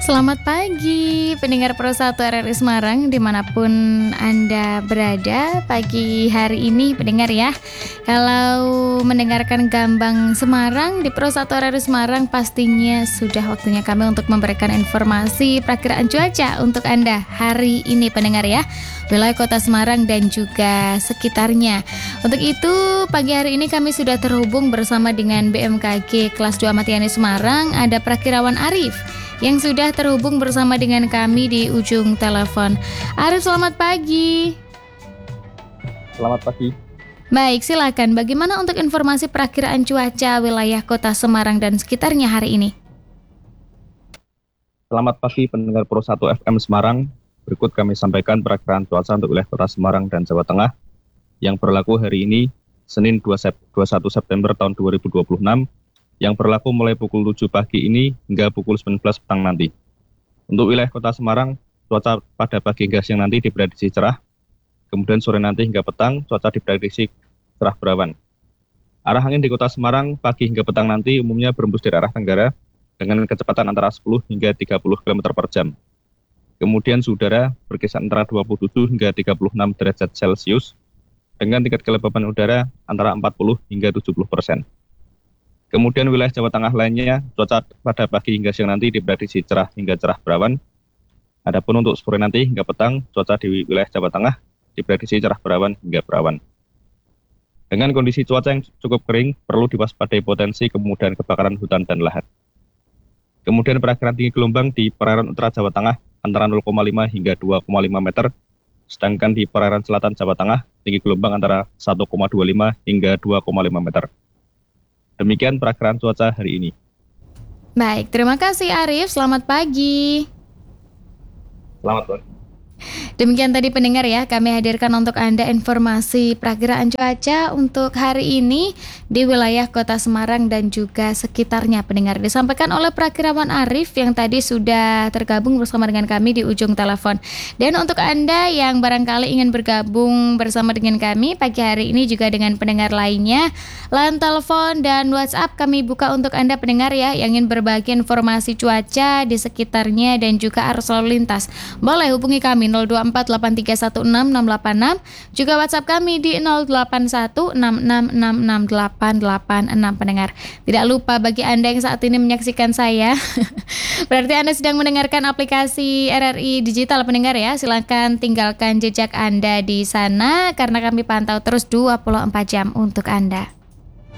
Selamat pagi pendengar Pro 1 RRI Semarang dimanapun Anda berada. Pagi hari ini pendengar ya, kalau mendengarkan Gambang Semarang di Pro 1 RRI Semarang, pastinya sudah waktunya kami untuk memberikan informasi perakiraan cuaca untuk Anda hari ini pendengar ya, wilayah kota Semarang dan juga sekitarnya. Untuk itu pagi hari ini kami sudah terhubung bersama dengan BMKG kelas 2 Matiani Semarang. Ada Prakirawan Arif yang sudah terhubung bersama dengan kami di ujung telepon. Arif, selamat pagi. Selamat pagi. Baik, silakan. Bagaimana untuk informasi perakiraan cuaca wilayah kota Semarang dan sekitarnya hari ini? Selamat pagi pendengar Pro 1 FM Semarang. Berikut kami sampaikan perakiraan cuaca untuk wilayah kota Semarang dan Jawa Tengah yang berlaku hari ini, Senin 21 September tahun 2026, yang berlaku mulai pukul 7 pagi ini hingga pukul 19 petang nanti. Untuk wilayah kota Semarang, cuaca pada pagi hingga siang nanti diprediksi cerah, kemudian sore nanti hingga petang, cuaca diprediksi cerah berawan. Arah angin di kota Semarang pagi hingga petang nanti umumnya berembus dari arah tenggara dengan kecepatan antara 10 hingga 30 km per jam. Kemudian suhu udara berkisar antara 27 hingga 36 derajat Celcius dengan tingkat kelembapan udara antara 40 hingga 70%. Kemudian wilayah Jawa Tengah lainnya, cuaca pada pagi hingga siang nanti diprediksi cerah hingga cerah berawan. Adapun untuk sore nanti hingga petang, cuaca di wilayah Jawa Tengah diprediksi cerah berawan hingga berawan. Dengan kondisi cuaca yang cukup kering, perlu diwaspadai potensi kemudahan kebakaran hutan dan lahan. Kemudian perakiraan tinggi gelombang di perairan utara Jawa Tengah antara 0,5 hingga 2,5 meter, sedangkan di perairan selatan Jawa Tengah tinggi gelombang antara 1,25 hingga 2,5 meter. Demikian perakiraan cuaca hari ini. Baik, terima kasih Arif. Selamat pagi. Selamat pagi. Demikian tadi pendengar ya, kami hadirkan untuk Anda informasi perakiraan cuaca untuk hari ini di wilayah kota Semarang dan juga sekitarnya pendengar. Disampaikan oleh Prakirawan Arif yang tadi sudah tergabung bersama dengan kami di ujung telepon. Dan untuk Anda yang barangkali ingin bergabung bersama dengan kami pagi hari ini juga dengan pendengar lainnya, line telepon dan WhatsApp kami buka untuk Anda pendengar ya yang ingin berbagi informasi cuaca di sekitarnya dan juga arus lalu lintas. Boleh hubungi kami 0248316686, juga WhatsApp kami di 0816666886 pendengar. Tidak lupa bagi Anda yang saat ini menyaksikan saya, berarti Anda sedang mendengarkan aplikasi RRI Digital pendengar ya. Silakan tinggalkan jejak Anda di sana karena kami pantau terus 24 jam untuk Anda.